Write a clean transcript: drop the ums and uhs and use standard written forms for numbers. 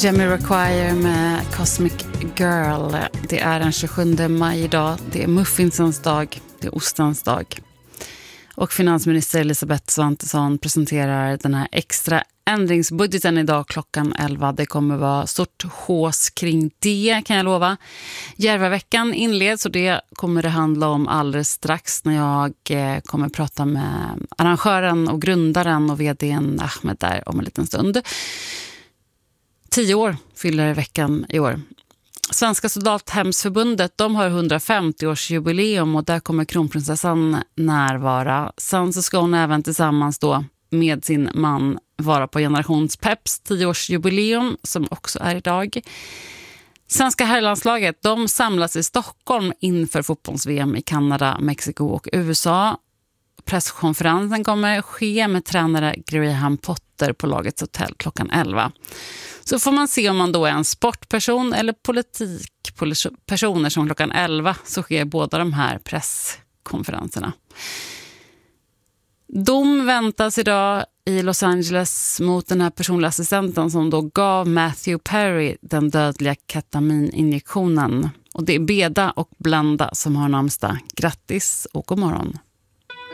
Jamiroquai med Cosmic Girl. Det är den 27 maj idag. Det är muffinsens dag. Det är ostens dag. Och finansminister Elisabeth Svantesson presenterar den här extra ändringsbudgeten idag klockan 11. Det kommer vara stort hås kring det, kan jag lova. Järvaveckan inleds och det kommer det handla om alldeles strax när jag kommer prata med arrangören och grundaren och vdn Ahmed där om en liten stund. 10 år fyller veckan i år. Svenska soldathemsförbundet, de har 150-årsjubileum och där kommer kronprinsessan närvara. Sen så ska hon även tillsammans då med sin man vara på Generationspeps 10-årsjubileum som också är idag. Svenska herrlandslaget, de samlas i Stockholm inför fotbolls-VM i Kanada, Mexiko och USA. Presskonferensen kommer ske med tränare Graham Potter på lagets hotell klockan 11. Så får man se om man då är en sportperson eller politikpersoner som klockan 11 så sker båda de här presskonferenserna. Dom väntas idag i Los Angeles mot den här personliga assistenten som då gav Matthew Perry den dödliga ketamininjektionen. Och det är Beda och Blanda som har namnsdag. Grattis och god morgon.